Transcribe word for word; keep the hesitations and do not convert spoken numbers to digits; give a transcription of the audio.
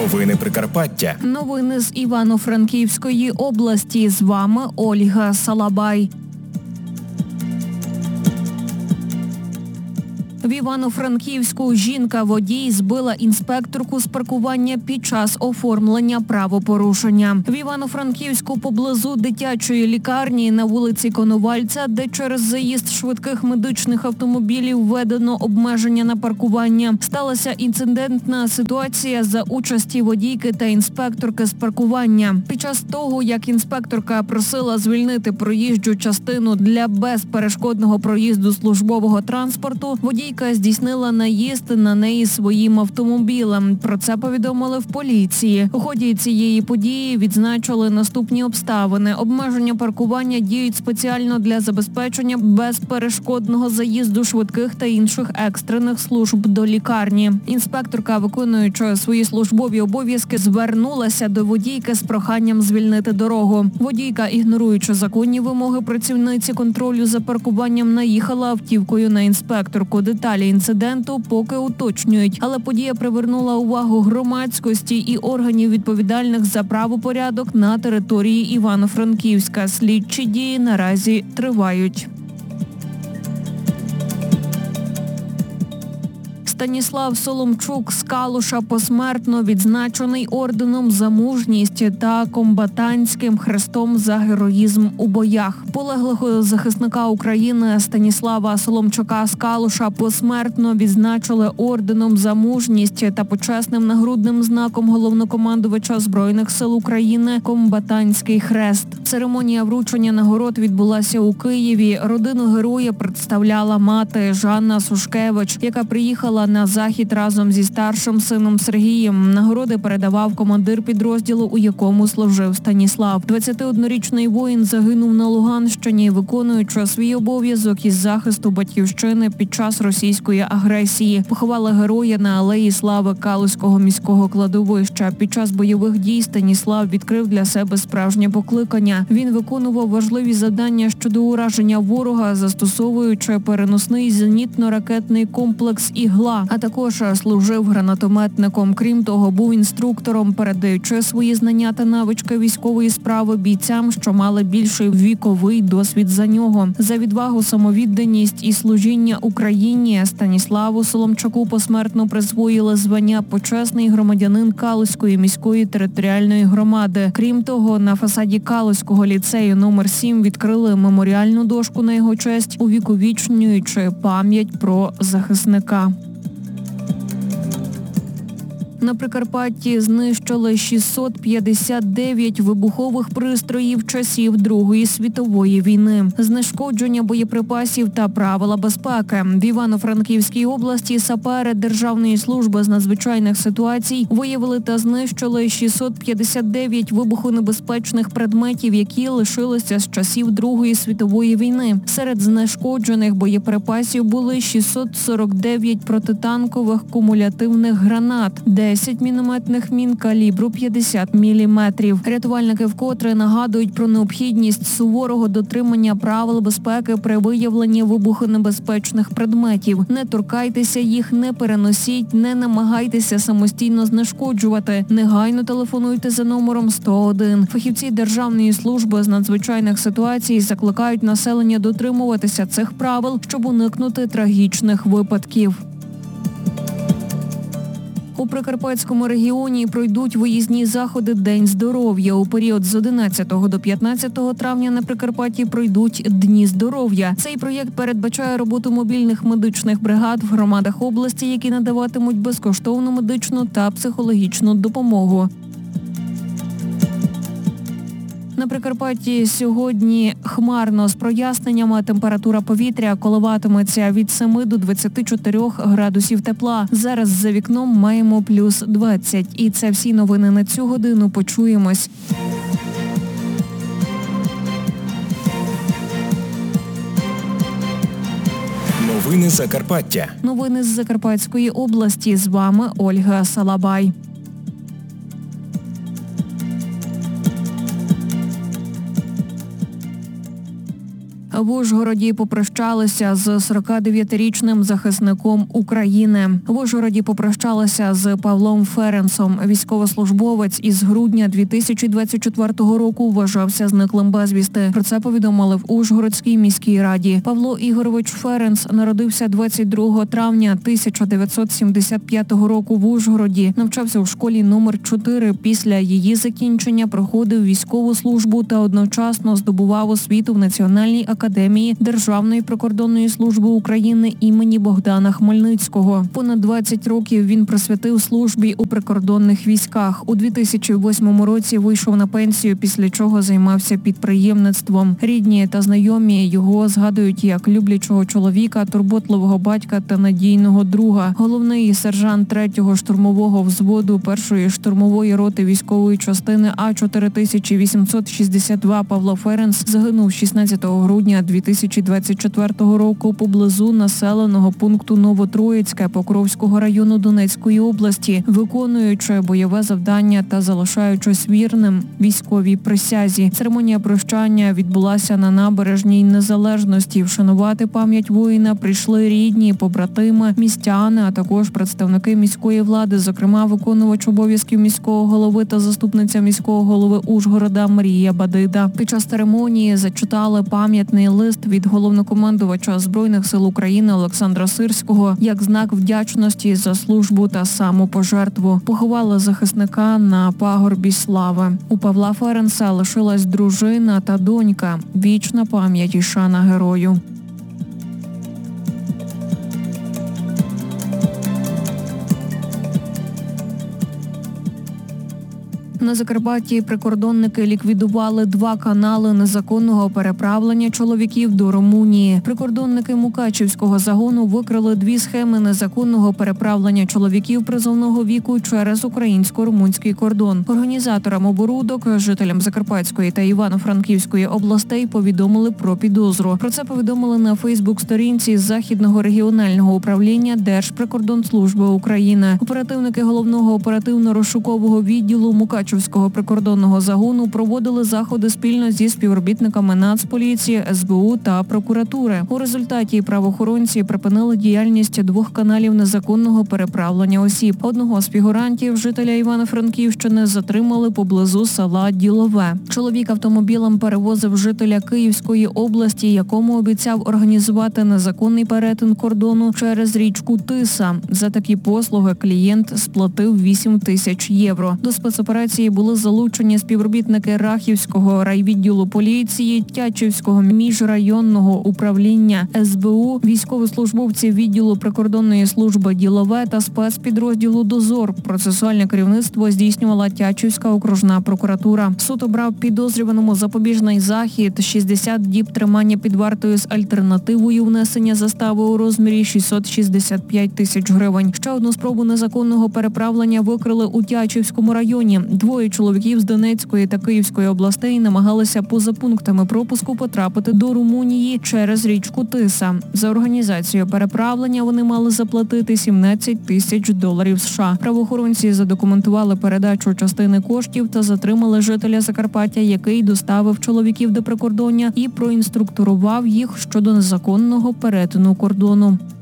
Новини Прикарпаття. Новини з Івано-Франківської області. З вами Ольга Салабай. В Івано-Франківську жінка-водій збила інспекторку з паркування під час оформлення правопорушення. В Івано-Франківську поблизу дитячої лікарні на вулиці Коновальця, де через заїзд швидких медичних автомобілів введено обмеження на паркування, сталася інцидентна ситуація за участі водійки та інспекторки з паркування. Під час того, як інспекторка просила звільнити проїжджу частину для безперешкодного проїзду службового транспорту, водійка здійснила наїзд на неї своїм автомобілем. Про це повідомили в поліції. У ході цієї події відзначили наступні обставини. Обмеження паркування діють спеціально для забезпечення безперешкодного заїзду швидких та інших екстрених служб до лікарні. Інспекторка, виконуючи свої службові обов'язки, звернулася до водійки з проханням звільнити дорогу. Водійка, ігноруючи законні вимоги працівниці контролю за паркуванням, наїхала автівкою на інспекторку. Деталі інциденту поки уточнюють, але подія привернула увагу громадськості і органів, відповідальних за правопорядок на території Івано-Франківська. Слідчі дії наразі тривають. Станіслав Соломчук з Калуша посмертно відзначений орденом за мужність та комбатантським хрестом за героїзм у боях. Полеглого захисника України Станіслава Соломчука з Калуша посмертно відзначили орденом за мужність та почесним нагрудним знаком головнокомандувача Збройних сил України комбатантський хрест. Церемонія вручення нагород відбулася у Києві. Родину героя представляла мати Жанна Сушкевич, яка приїхала на захід разом зі старшим сином Сергієм. Нагороди передавав командир підрозділу, у якому служив Станіслав. двадцятиоднорічний воїн загинув на Луганщині, виконуючи свій обов'язок із захисту батьківщини під час російської агресії. Поховали героя на Алеї Слави Калузького міського кладовища. Під час бойових дій Станіслав відкрив для себе справжнє покликання. Він виконував важливі завдання щодо ураження ворога, застосовуючи переносний зенітно-ракетний комплекс «Ігла», а також служив гранатометником. Крім того, був інструктором, передаючи свої знання та навички військової справи бійцям, що мали більший віковий досвід за нього. За відвагу, самовідданість і служіння Україні Станіславу Соломчуку посмертно присвоїли звання «Почесний громадянин Калузької міської територіальної громади». Крім того, на фасаді Калузького ліцею номер сім відкрили меморіальну дошку на його честь, увіковічнюючи пам'ять про захисника. На Прикарпатті знищили шістсот п'ятдесят дев'ять вибухових пристроїв часів Другої світової війни. Знешкодження боєприпасів та правила безпеки. В Івано-Франківській області сапери Державної служби з надзвичайних ситуацій виявили та знищили шістсот п'ятдесят дев'ять вибухонебезпечних предметів, які лишилися з часів Другої світової війни. Серед знешкоджених боєприпасів були шістсот сорок дев'ять протитанкових кумулятивних гранат, десять мінометних мін калібру п'ятдесят міліметрів. Рятувальники вкотре нагадують про необхідність суворого дотримання правил безпеки при виявленні вибухонебезпечних предметів. Не торкайтеся їх, не переносіть, не намагайтеся самостійно знешкоджувати. Негайно телефонуйте за номером сто один. Фахівці Державної служби з надзвичайних ситуацій закликають населення дотримуватися цих правил, щоб уникнути трагічних випадків. У Прикарпатському регіоні пройдуть виїзні заходи «День здоров'я». У період з одинадцятого до п'ятнадцятого травня на Прикарпатті пройдуть «Дні здоров'я». Цей проєкт передбачає роботу мобільних медичних бригад в громадах області, які надаватимуть безкоштовну медичну та психологічну допомогу. На Прикарпатті сьогодні хмарно з проясненнями. Температура повітря коливатиметься від семи до двадцяти чотирьох градусів тепла. Зараз за вікном маємо плюс двадцять. І це всі новини на цю годину. Почуємось. Новини Закарпаття. Новини з Закарпатської області. З вами Ольга Салабай. В Ужгороді попрощалися з сорокадев'ятирічним захисником України. В Ужгороді попрощалися з Павлом Ференсом. Військовослужбовець із грудня дві тисячі двадцять четвертого року вважався зниклим безвісти. Про це повідомили в Ужгородській міській раді. Павло Ігорович Ференс народився двадцять другого травня тисяча дев'ятсот сімдесят п'ятого року в Ужгороді. Навчався у школі номер чотири. Після її закінчення проходив військову службу та одночасно здобував освіту в Національній академії Державної прикордонної служби України імені Богдана Хмельницького. Понад двадцять років він присвятив службі у прикордонних військах. У дві тисячі восьмому році вийшов на пенсію, після чого займався підприємництвом. Рідні та знайомі його згадують як люблячого чоловіка, турботливого батька та надійного друга. Головний сержант третього штурмового взводу першої штурмової роти військової частини А чотири тисячі вісімсот шістдесят два Павло Ференс загинув шістнадцятого грудня дві тисячі двадцять четвертого року поблизу населеного пункту Новотроїцьке Покровського району Донецької області, виконуючи бойове завдання та залишаючись вірним військовій присязі. Церемонія прощання відбулася на набережній Незалежності. Вшанувати пам'ять воїна прийшли рідні, побратими, містяни, а також представники міської влади, зокрема виконувач обов'язків міського голови та заступниця міського голови Ужгорода Марія Бадида. Під час церемонії зачитали пам'ятний лист від головнокомандувача Збройних сил України Олександра Сирського як знак вдячності за службу та самопожертву. Поховали захисника на пагорбі слави. У Павла Ференса лишилась дружина та донька. Вічна пам'ять і шана герою. На Закарпатті прикордонники ліквідували два канали незаконного переправлення чоловіків до Румунії. Прикордонники Мукачівського загону викрили дві схеми незаконного переправлення чоловіків призовного віку через українсько-румунський кордон. Організаторам оборудок, жителям Закарпатської та Івано-Франківської областей повідомили про підозру. Про це повідомили на Фейсбук-сторінці Західного регіонального управління Держприкордонслужби України. Оперативники головного оперативно-розшукового відділу Мукачівського Мукачівського прикордонного загону проводили заходи спільно зі співробітниками Нацполіції, ес бе у та прокуратури. У результаті правоохоронці припинили діяльність двох каналів незаконного переправлення осіб. Одного з фігурантів, жителя Івано-Франківщини, затримали поблизу села Ділове. Чоловік автомобілем перевозив жителя Київської області, якому обіцяв організувати незаконний перетин кордону через річку Тиса. За такі послуги клієнт сплатив вісім тисяч євро. До спецоперації були залучені співробітники Рахівського райвідділу поліції, Тячівського міжрайонного управління ес бе у, військовослужбовці відділу прикордонної служби Ділове та спецпідрозділу «Дозор». Процесуальне керівництво здійснювала Тячівська окружна прокуратура. Суд обрав підозрюваному запобіжний захід – шістдесят діб тримання під вартою з альтернативою внесення застави у розмірі шістсот шістдесят п'ять тисяч гривень. Ще одну спробу незаконного переправлення викрили у Тячівському районі. Двоє чоловіків з Донецької та Київської областей намагалися поза пунктами пропуску потрапити до Румунії через річку Тиса. За організацію переправлення вони мали заплатити сімнадцять тисяч доларів США. Правоохоронці задокументували передачу частини коштів та затримали жителя Закарпаття, який доставив чоловіків до прикордоння і проінструктурував їх щодо незаконного перетину кордону.